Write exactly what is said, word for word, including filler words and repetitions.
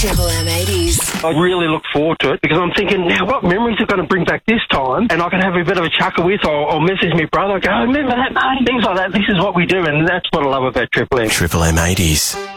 Triple M eighties. I really look forward to it because I'm thinking, now what memories are going to bring back this time? And I can have a bit of a chuckle with, or, or message my brother, go, remember that, mate? Things like that. This is what we do, and that's what I love about Triple M. Triple M eighties.